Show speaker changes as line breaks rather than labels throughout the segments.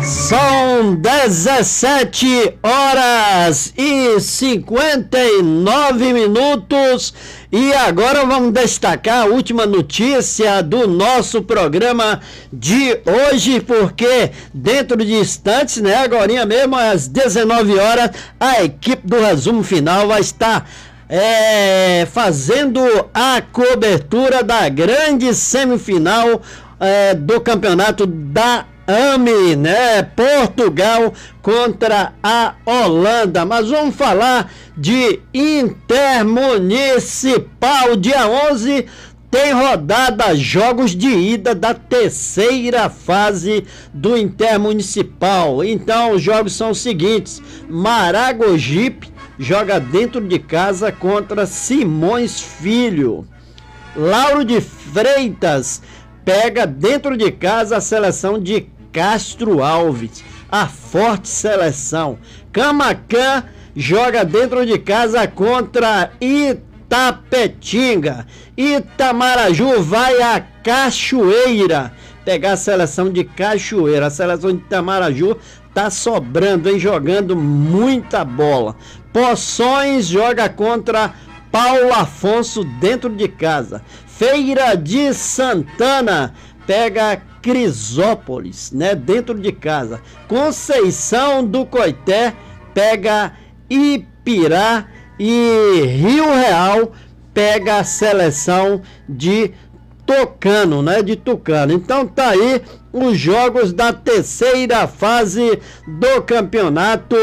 São 17 horas e 59 minutos e agora vamos destacar a última notícia do nosso programa de hoje, porque dentro de instantes, né, agorinha mesmo, às 19 horas, a equipe do Resumo Final vai estar fazendo a cobertura da grande semifinal do campeonato da AME, né? Portugal contra a Holanda. Mas vamos falar de Intermunicipal. Dia 11 tem rodada, jogos de ida da terceira fase do Intermunicipal. Então os jogos são os seguintes: Maragogipe joga dentro de casa contra Simões Filho. Lauro de Freitas pega dentro de casa a seleção de Castro Alves, a forte seleção. Camaquã joga dentro de casa contra Itapetinga. Itamaraju vai a Cachoeira pegar a seleção de Cachoeira. A seleção de Itamaraju tá sobrando, hein? Jogando muita bola. Poções joga contra Paulo Afonso dentro de casa. Feira de Santana pega Crisópolis, né, dentro de casa. Conceição do Coité pega Ipirá e Rio Real pega a seleção de Tucano, né, de Tucano. Então tá aí os jogos da terceira fase do campeonato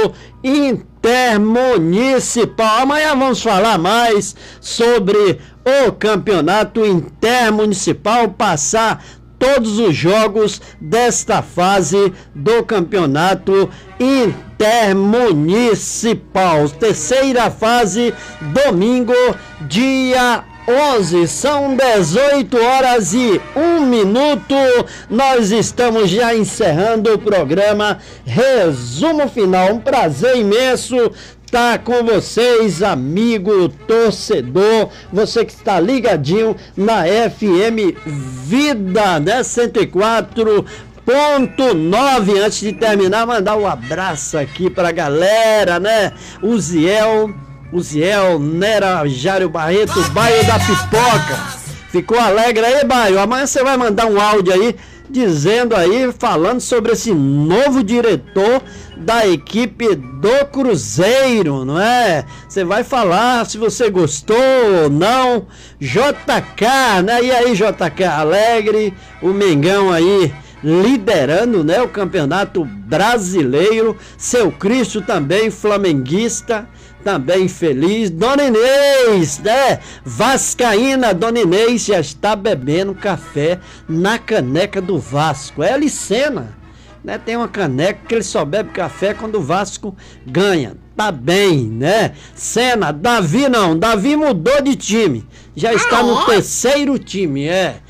intermunicipal. Amanhã vamos falar mais sobre o campeonato intermunicipal, passar todos os jogos desta fase do campeonato intermunicipal. Terceira fase, domingo, dia 11, são 18 horas e 1 minuto. Nós estamos já encerrando o programa Resumo Final. Um prazer imenso estar com vocês, amigo torcedor, você que está ligadinho na FM Vida, né, 104.9. Antes de terminar, mandar um abraço aqui pra galera, né? O Ziel, Nera, Jário Barreto, Baio da Pipoca. Ficou alegre aí, Baio? Amanhã você vai mandar um áudio aí, dizendo aí, falando sobre esse novo diretor da equipe do Cruzeiro, não é? Você vai falar se você gostou ou não. JK, né? E aí, JK, alegre, o Mengão aí liderando, né, o campeonato brasileiro. Seu Cristo também, flamenguista, também feliz. Dona Inês, né? Vascaína, Dona Inês já está bebendo café na caneca do Vasco. É Licena, né? Tem uma caneca que ele só bebe café quando o Vasco ganha. Tá bem, né? Cena, Davi Davi mudou de time. Já está no terceiro time,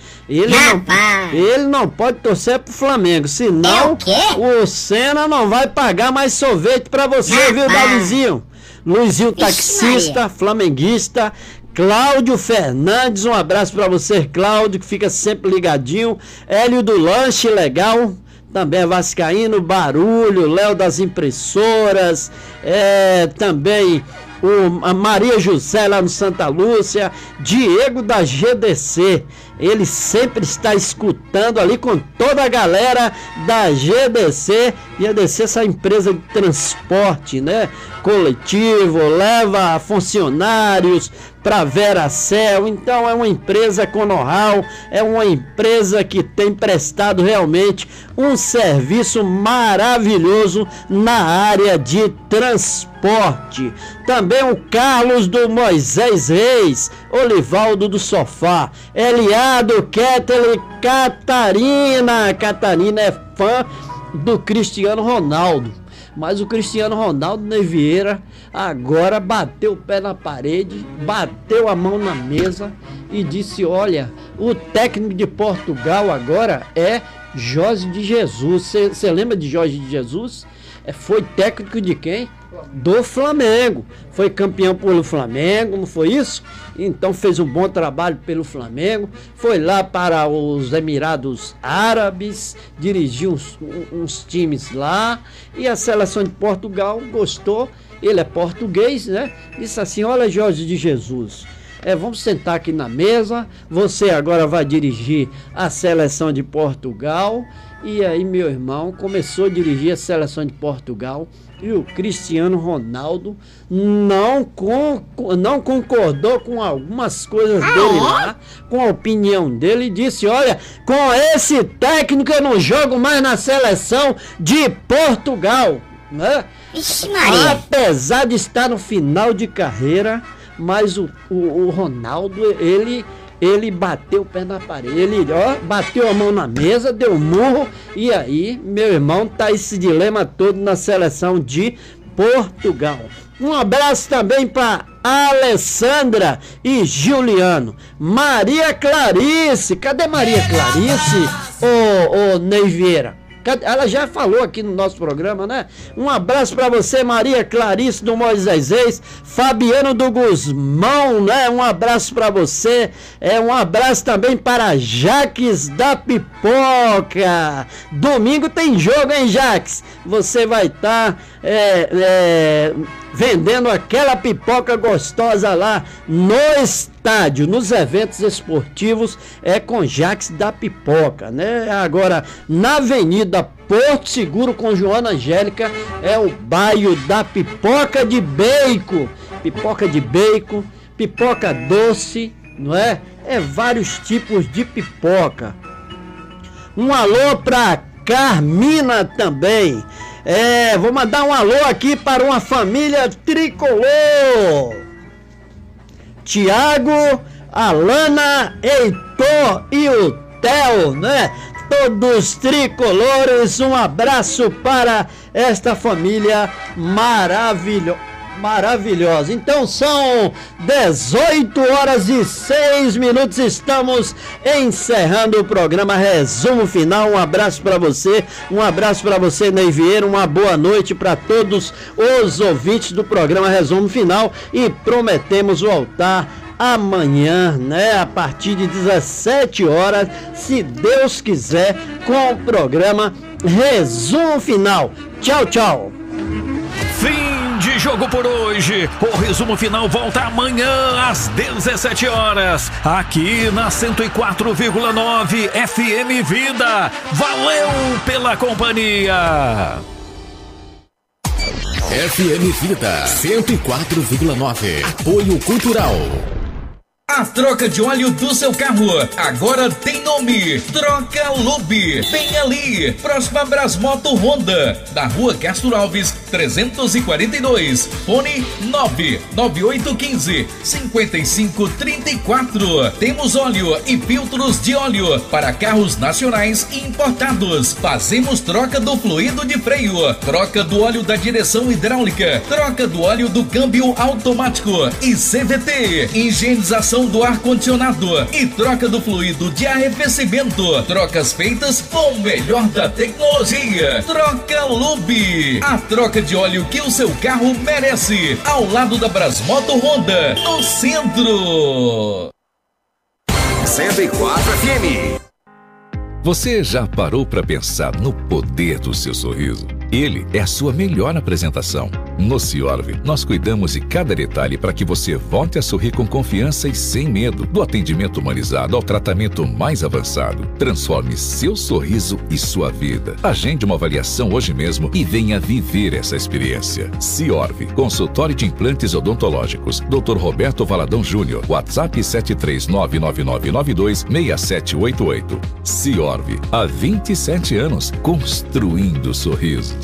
Ele não pode torcer pro Flamengo, senão o Senna não vai pagar mais sorvete pra você, viu, Davizinho? Luizinho, taxista, flamenguista. Cláudio Fernandes, um abraço pra você, Cláudio, que fica sempre ligadinho. Hélio do Lanche Legal, também é vascaíno. Barulho, Léo das Impressoras, também a Maria José lá no Santa Lúcia, Diego da GDC, ele sempre está escutando ali com toda a galera da GDC. E a GDC, essa empresa de transporte, né, coletivo, leva funcionários para Veracel. Então é uma empresa com know-how, é uma empresa que tem prestado realmente um serviço maravilhoso na área de transporte. Também o Carlos do Moisés Reis, Olivaldo do Sofá, Eliado, Ketley, Catarina. Catarina é fã do Cristiano Ronaldo, mas o Cristiano Ronaldo, né, Vieira, agora bateu o pé na parede, bateu a mão na mesa e disse: olha, o técnico de Portugal agora é Jorge de Jesus. Você lembra de Jorge de Jesus? Foi técnico de quem? Do Flamengo. Foi campeão pelo Flamengo, não foi isso? Então fez um bom trabalho pelo Flamengo. Foi lá para os Emirados Árabes, dirigiu uns times lá. E a seleção de Portugal gostou. Ele é português, né? Disse assim: olha, Jorge de Jesus, vamos sentar aqui na mesa. Você agora vai dirigir a seleção de Portugal. E aí meu irmão começou a dirigir a seleção de Portugal. E o Cristiano Ronaldo não concordou com algumas coisas dele lá, com a opinião dele, e disse: olha, com esse técnico eu não jogo mais na seleção de Portugal, né?
Ixi, Maria.
Apesar de estar no final de carreira, mas o Ronaldo, ele bateu o pé na parede, ele bateu a mão na mesa, deu um murro, e aí, meu irmão, tá esse dilema todo na seleção de Portugal. Um abraço também para Alessandra e Juliano. Maria Clarice, cadê Maria Clarice? Ô Ney Vieira. Ela já falou aqui no nosso programa, né? Um abraço para você, Maria Clarice do Moisés, Fabiano do Guzmão, né? Um abraço para você. Um abraço também para Jaques da Pipoca. Domingo tem jogo, hein, Jaques? Você vai estar vendendo aquela pipoca gostosa lá no estádio, nos eventos esportivos, com Jaques da Pipoca, né? Agora, na Avenida Porto Seguro com Joana Angélica, o bairro da pipoca de bacon, pipoca doce, não é? Vários tipos de pipoca. Um alô pra Carmina também. Vou mandar um alô aqui para uma família tricolor. Tiago, Alana, Heitor e o Theo, né? Todos tricolores. Um abraço para esta família maravilhosa. Então são 18h06. Estamos encerrando o programa Resumo Final. Um abraço para você, Ney Vieira. Uma boa noite para todos os ouvintes do programa Resumo Final, e prometemos voltar amanhã, né, a partir de 17 horas, se Deus quiser, com o programa Resumo Final. Tchau, tchau.
Fim de jogo por hoje. O Resumo Final volta amanhã às 17 horas, aqui na 104,9 FM Vida. Valeu pela companhia.
FM Vida 104,9. Apoio Cultural.
A troca de óleo do seu carro agora tem nome: Troca Lube. Bem ali, próxima Brasmoto Honda, na Rua Castro Alves 342. Fone 99815-5534. Temos óleo e filtros de óleo para carros nacionais e importados. Fazemos troca do fluido de freio, troca do óleo da direção hidráulica, troca do óleo do câmbio automático e CVT, higienização do ar-condicionado e troca do fluido de arrefecimento. Trocas feitas com o melhor da tecnologia. Troca Lube, a troca de óleo que o seu carro merece, ao lado da Brasmoto Honda, no centro.
104 FM.
Você já parou para pensar no poder do seu sorriso? Ele é a sua melhor apresentação. No Ciorve, nós cuidamos de cada detalhe para que você volte a sorrir com confiança e sem medo. Do atendimento humanizado ao tratamento mais avançado. Transforme seu sorriso e sua vida. Agende uma avaliação hoje mesmo e venha viver essa experiência. Ciorve, consultório de implantes odontológicos. Dr. Roberto Valadão Júnior. WhatsApp 73999926788. Ciorve, há 27 anos, construindo sorrisos.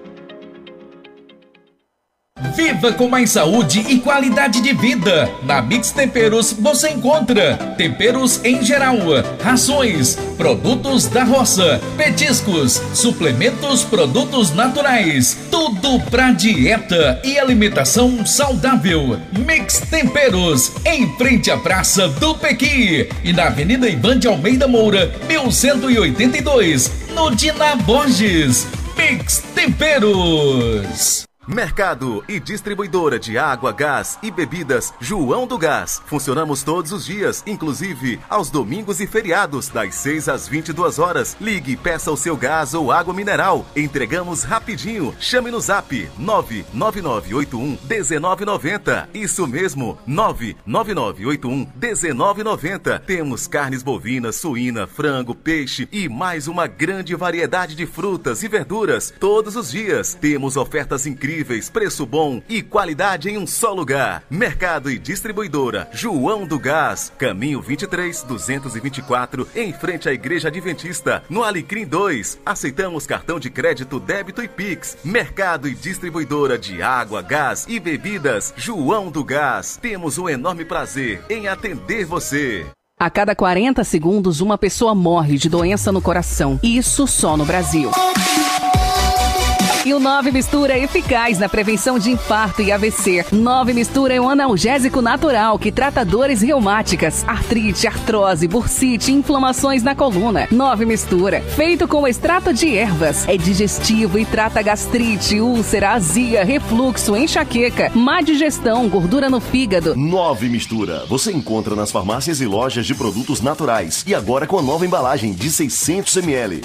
Viva com mais saúde e qualidade de vida. Na Mix Temperos você encontra temperos em geral, rações, produtos da roça, petiscos, suplementos, produtos naturais, tudo pra dieta e alimentação saudável. Mix Temperos, em frente à Praça do Pequi e na Avenida Ivan de Almeida Moura, 1182, no Dina Borges. Mix Temperos. Temperos.
Mercado e distribuidora de água, gás e bebidas João do Gás. Funcionamos todos os dias, inclusive aos domingos e feriados, das 6 às 22 horas. Ligue e peça o seu gás ou água mineral. Entregamos rapidinho. Chame no zap 99981-1990. Isso mesmo, 99981-1990. Temos carnes bovinas, suína, frango, peixe e mais uma grande variedade de frutas e verduras todos os dias. Temos ofertas incríveis, preço bom e qualidade em um só lugar. Mercado e distribuidora João do Gás, caminho 23-224, em frente à Igreja Adventista, no Alecrim 2. Aceitamos cartão de crédito, débito e Pix. Mercado e distribuidora de água, gás e bebidas João do Gás. Temos um enorme prazer em atender você.
A cada 40 segundos, uma pessoa morre de doença no coração. Isso só no Brasil. E o 9 Mistura é eficaz na prevenção de infarto e AVC. 9 Mistura é um analgésico natural que trata dores reumáticas, artrite, artrose, bursite e inflamações na coluna. 9 Mistura, feito com extrato de ervas, é digestivo e trata gastrite, úlcera, azia, refluxo, enxaqueca, má digestão, gordura no fígado.
9 Mistura, você encontra nas farmácias e lojas de produtos naturais. E agora com a nova embalagem de 600 ml.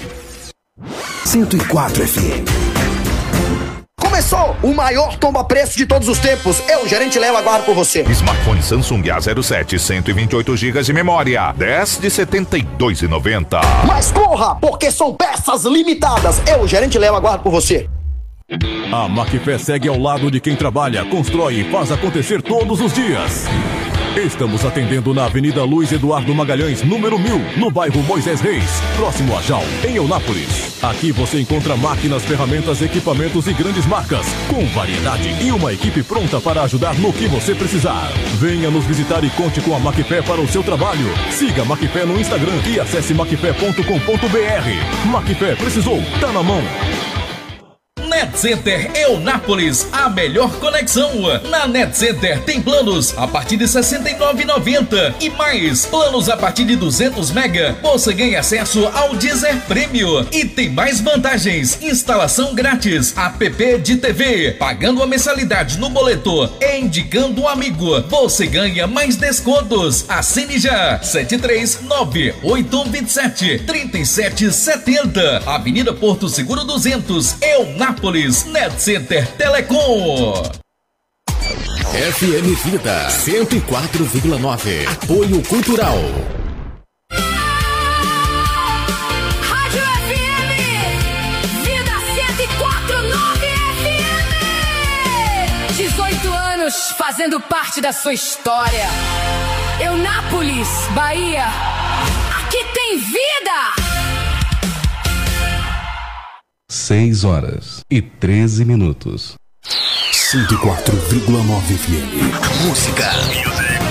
104 FM.
Começou o maior tomba-preço de todos os tempos. Eu, gerente Léo, aguardo por você.
Smartphone Samsung A07, 128 GB de memória, 10 de R$ 72,90.
Mas corra, porque são peças limitadas. Eu, gerente Léo, aguardo por você.
A Macfé segue ao lado de quem trabalha, constrói e faz acontecer todos os dias. Estamos atendendo na Avenida Luiz Eduardo Magalhães, número 1000, no bairro Moisés Reis, próximo a Jal, em Eunápolis. Aqui você encontra máquinas, ferramentas, equipamentos e grandes marcas, com variedade e uma equipe pronta para ajudar no que você precisar. Venha nos visitar e conte com a Macfé para o seu trabalho. Siga a Macfé no Instagram e acesse macfé.com.br. Macfé, precisou, tá na mão.
Net Center Eunápolis, a melhor conexão. Na Net Center tem planos a partir de R$ 69,90 e mais planos a partir de 200 mega. Você ganha acesso ao Deezer Premium e tem mais vantagens: instalação grátis, app de TV, pagando a mensalidade no boleto e indicando um amigo, você ganha mais descontos. Assine já. 739-8127-3770, Avenida Porto Seguro 200, Eunápolis. Net Center Telecom.
FM Vida 104,9. Apoio Cultural.
Rádio FM Vida 104,9 FM. 18 anos fazendo parte da sua história. Eunápolis, Bahia. Aqui tem vida.
6h13.
104,9 FM. Música.